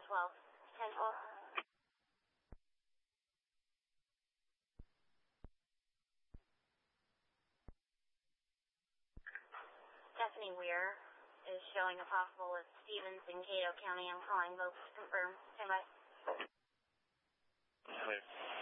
12, 10, 4. Stephanie Weir is showing a possible with Stevens in Cato County. I'm calling both to confirm. Stand by. Clear.